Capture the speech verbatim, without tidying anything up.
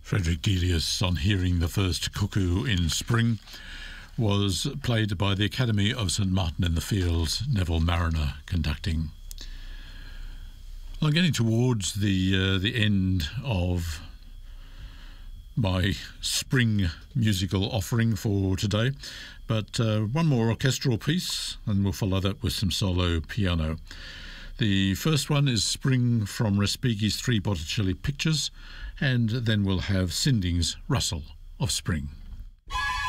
Frederick Delius on Hearing the First Cuckoo in Spring was played by the Academy of St Martin in the Fields, Neville Marriner conducting. I'm getting towards the uh, the end of my spring musical offering for today, but uh, one more orchestral piece and we'll follow that with some solo piano. The first one is Spring from Respighi's Three Botticelli Pictures, and then we'll have Sinding's Rustle of Spring.